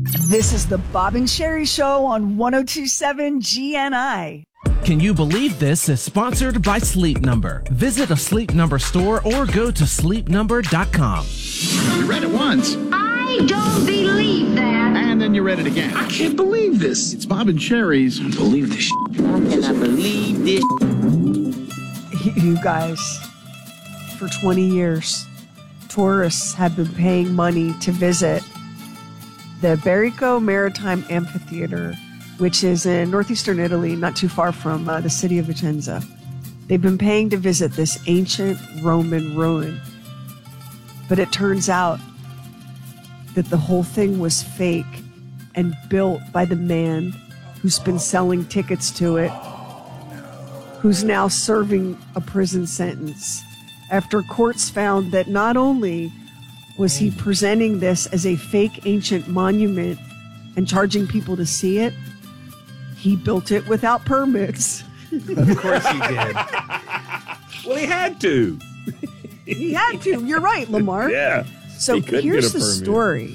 This is the Bob and Sherry Show on 102.7 GNI. Can you believe this is sponsored by Sleep Number? Visit a Sleep Number store or go to sleepnumber.com. You read it once. I don't believe that. And then you read it again. I can't believe this. It's Bob and Sherry's. I believe this. I cannot believe this. You guys, for 20 years, tourists have been paying money to visit the Berico Maritime Amphitheater, which is in northeastern Italy, not too far from the city of Vicenza. They've been paying to visit this ancient Roman ruin. But it turns out that the whole thing was fake and built by the man who's been selling tickets to it, who's now serving a prison sentence after courts found that not only was he presenting this as a fake ancient monument and charging people to see it, he built it without permits. Of course he did. Well, he had to. He had to. You're right, Lamar. Yeah. So here's the story.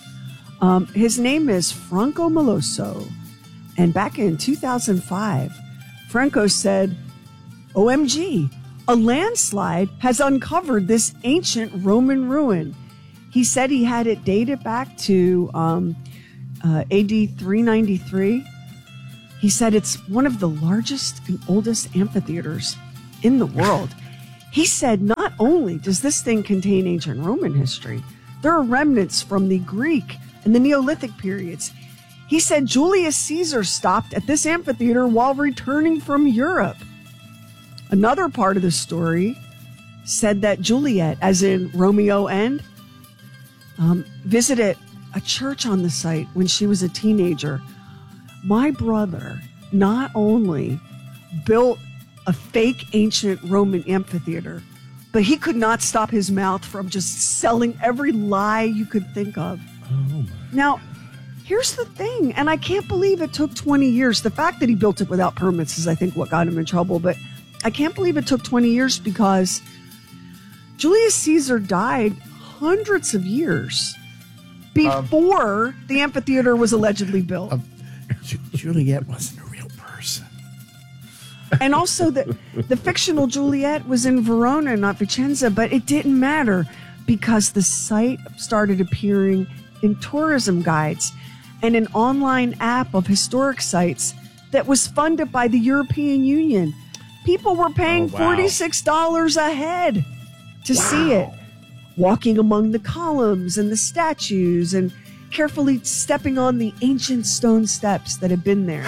His name is Franco Meloso. And back in 2005, Franco said, OMG, a landslide has uncovered this ancient Roman ruin. He said he had it dated back to AD 393. He said it's one of the largest and oldest amphitheaters in the world. He said not only does this thing contain ancient Roman history, there are remnants from the Greek and the Neolithic periods. He said Julius Caesar stopped at this amphitheater while returning from Europe. Another part of the story said that Juliet, as in Romeo and, visited a church on the site when she was a teenager. My brother not only built a fake ancient Roman amphitheater, but he could not stop his mouth from just selling every lie you could think of. Now, here's the thing, and I can't believe it took 20 years. The fact that he built it without permits is, I think, what got him in trouble, but I can't believe it took 20 years because Julius Caesar died hundreds of years before the amphitheater was allegedly built. Juliet wasn't a real person. And also the fictional Juliet was in Verona, not Vicenza, but it didn't matter because the site started appearing in tourism guides and an online app of historic sites that was funded by the European Union. People were paying $46 a head to see it, walking among the columns and the statues and carefully stepping on the ancient stone steps that have been there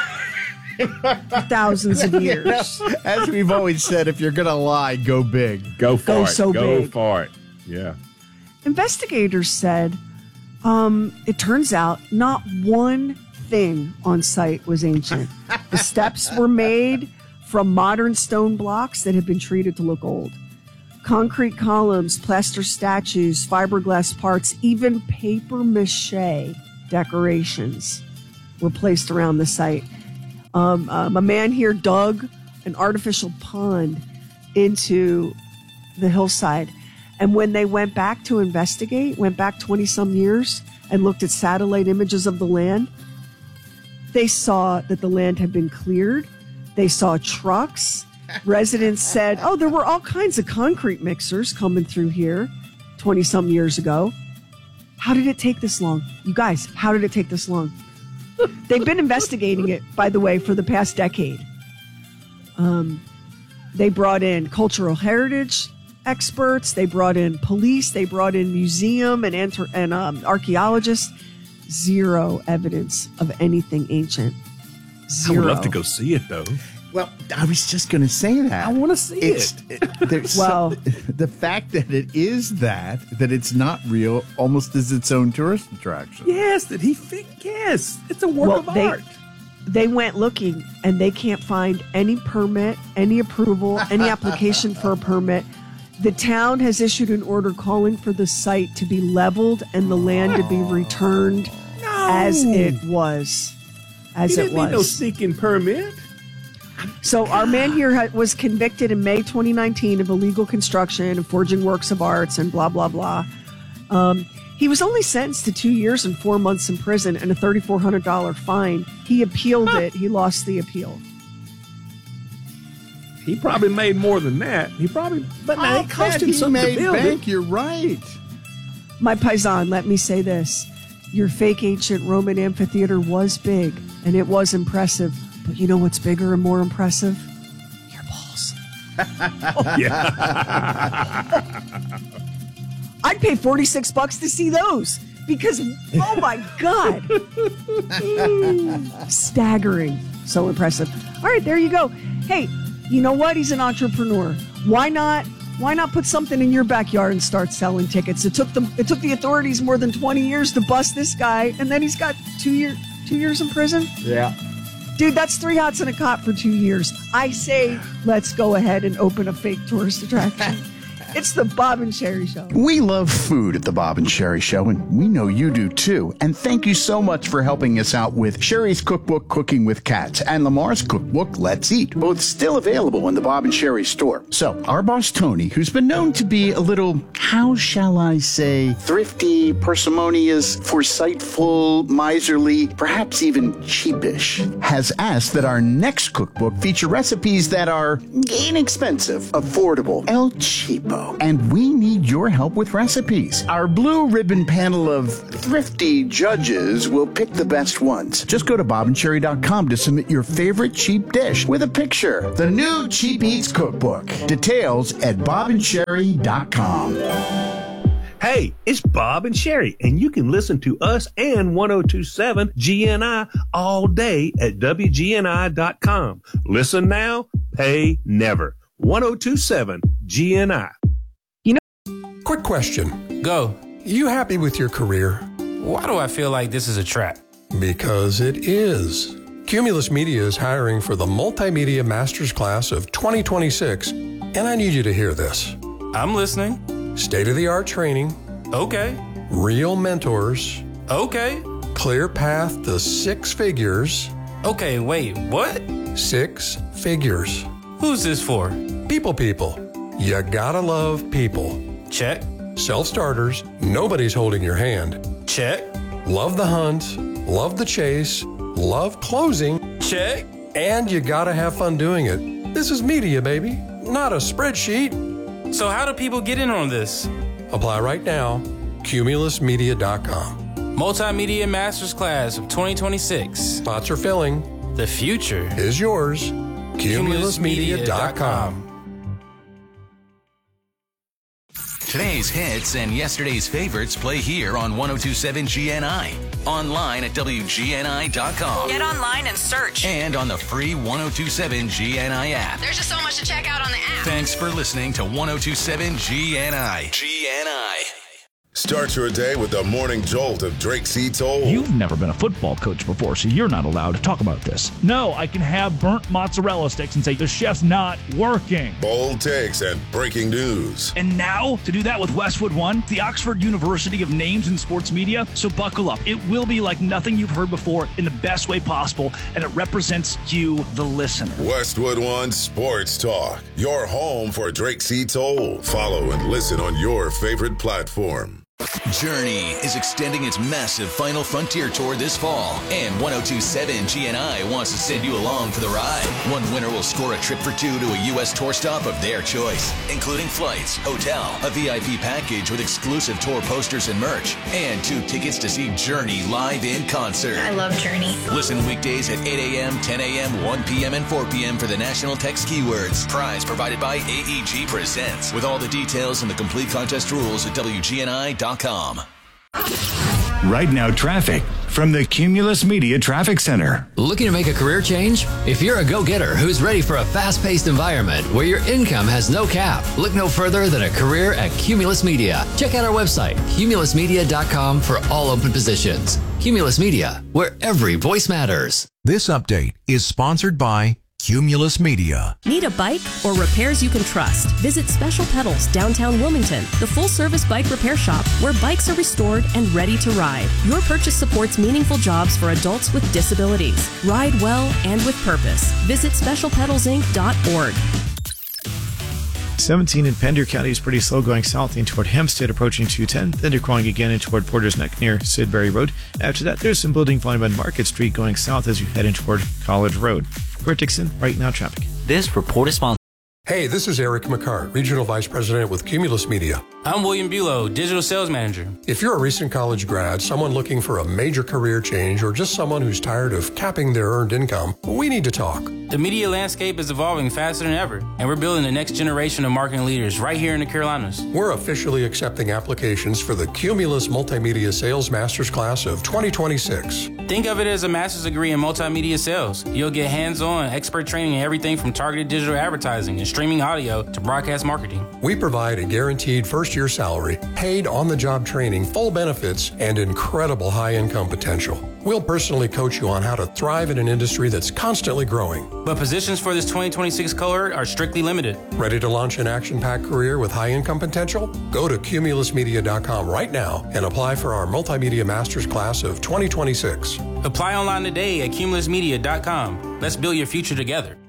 for thousands of years. As we've always said, if you're going to lie, go big. Go for it. So go big. for it. Yeah. Investigators said it turns out not one thing on site was ancient. The steps were made from modern stone blocks that had been treated to look old. Concrete columns, plaster statues, fiberglass parts, even paper mache decorations were placed around the site. A man here dug an artificial pond into the hillside. And when they went back to investigate, went back 20-some years and looked at satellite images of the land, they saw that the land had been cleared. They saw trucks. Residents said, there were all kinds of concrete mixers coming through here 20-some years ago. How did it take this long? You guys, how did it take this long? They've been investigating it, by the way, for the past decade. They brought in cultural heritage experts. They brought in police. They brought in museum and archaeologists. Zero evidence of anything ancient. Zero. I would love to go see it, though. Well, I was just going to say that. I want to see it. The fact that it is that it's not real, almost is its own tourist attraction. Yes, yes, it's a work of art. They went looking, and they can't find any permit, any approval, any application for a permit. The town has issued an order calling for the site to be leveled and the land to be returned as it was. He didn't need no sneaking permit. So our man here was convicted in May 2019 of illegal construction and forging works of arts and blah, blah, blah. He was only sentenced to 2 years and 4 months in prison and a $3,400 fine. He appealed it. He lost the appeal. He probably made more than that. But now it cost him something to build it. You're right. My paisan, let me say this. Your fake ancient Roman amphitheater was big, and it was impressive. But you know what's bigger and more impressive? Your balls. I'd pay $46 to see those because, oh my God. Staggering. So impressive. All right, there you go. Hey, you know what? He's an entrepreneur. Why not put something in your backyard and start selling tickets? It took the authorities more than 20 years to bust this guy, and then he's got 2 years in prison? Yeah. Dude, that's 3 hots and a cot for 2 years. I say let's go ahead and open a fake tourist attraction. It's the Bob and Sherry Show. We love food at the Bob and Sherry Show, and we know you do too. And thank you so much for helping us out with Sherry's cookbook, Cooking with Cats, and Lamar's cookbook, Let's Eat, both still available in the Bob and Sherry store. So, our boss Tony, who's been known to be a little, how shall I say, thrifty, parsimonious, foresightful, miserly, perhaps even cheapish, has asked that our next cookbook feature recipes that are inexpensive, affordable, El Cheapo. And we need your help with recipes. Our blue ribbon panel of thrifty judges will pick the best ones. Just go to bobandcherry.com to submit your favorite cheap dish with a picture. The new Cheap Eats Cookbook. Details at bobandcherry.com. Hey, it's Bob and Sherry, and you can listen to us and 1027 GNI all day at WGNI.com. Listen now, pay never. 1027 GNI. Quick question. Go. You happy with your career? Why do I feel like this is a trap? Because it is. Cumulus Media is hiring for the Multimedia Masters Class of 2026, and I need you to hear this. I'm listening. State-of-the-art training. Okay. Real mentors. Okay. Clear path to 6 figures. Okay, wait, what? 6 figures. Who's this for? People. You gotta love people. Check. Self-starters, nobody's holding your hand. Check. Love the hunt, love the chase, love closing. Check. And you gotta have fun doing it. This is media, baby, not a spreadsheet. So how do people get in on this? Apply right now, cumulusmedia.com. Multimedia Masters Class of 2026. Spots are filling. The future is yours. Cumulusmedia.com. Today's hits and yesterday's favorites play here on 1027 GNI. Online at WGNI.com. Get online and search. And on the free 1027 GNI app. There's just so much to check out on the app. Thanks for listening to 1027 GNI. GNI. Start your day with the morning jolt of Drake C. Toll. You've never been a football coach before, so you're not allowed to talk about this. No, I can have burnt mozzarella sticks and say the chef's not working. Bold takes and breaking news. And now, to do that with Westwood One, the Oxford University of Names in Sports Media. So buckle up. It will be like nothing you've heard before in the best way possible, and it represents you, the listener. Westwood One Sports Talk, your home for Drake C. Toll. Follow and listen on your favorite platform. Journey is extending its massive Final Frontier tour this fall, and 1027 GNI wants to send you along for the ride. One winner will score a trip for 2 to a U.S. tour stop of their choice, including flights, hotel, a VIP package with exclusive tour posters and merch, and 2 tickets to see Journey live in concert. I love Journey. Listen weekdays at 8 a.m., 10 a.m., 1 p.m., and 4 p.m. for the national text keywords. Prize provided by AEG Presents, with all the details and the complete contest rules at WGNI.com. Right now, traffic from the Cumulus Media Traffic Center. Looking to make a career change? If you're a go-getter who's ready for a fast-paced environment where your income has no cap, look no further than a career at Cumulus Media. Check out our website, cumulusmedia.com, for all open positions. Cumulus Media, where every voice matters. This update is sponsored by Cumulus Media. Need a bike or repairs you can trust? Visit Special Pedals, downtown Wilmington, the full-service bike repair shop where bikes are restored and ready to ride. Your purchase supports meaningful jobs for adults with disabilities. Ride well and with purpose. Visit specialpedalsinc.org. 17 in Pender County is pretty slow going south in toward Hempstead, approaching 210. Then declining again in toward Porter's Neck near Sidbury Road. After that, there's some building volume on Market Street going south as you head in toward College Road. Bert Dixon, Right Now Traffic. This report is sponsored. Hey, this is Eric McCart, Regional Vice President with Cumulus Media. I'm William Bulow, Digital Sales Manager. If you're a recent college grad, someone looking for a major career change, or just someone who's tired of capping their earned income, we need to talk. The media landscape is evolving faster than ever, and we're building the next generation of marketing leaders right here in the Carolinas. We're officially accepting applications for the Cumulus Multimedia Sales Masters Class of 2026. Think of it as a master's degree in multimedia sales. You'll get hands-on expert training in everything from targeted digital advertising and streaming audio to broadcast marketing. We provide a guaranteed first-year salary, paid on-the-job training, full benefits, and incredible high-income potential. We'll personally coach you on how to thrive in an industry that's constantly growing. But positions for this 2026 cohort are strictly limited. Ready to launch an action-packed career with high-income potential? Go to cumulusmedia.com right now and apply for our Multimedia Masters Class of 2026. Apply online today at cumulusmedia.com. Let's build your future together.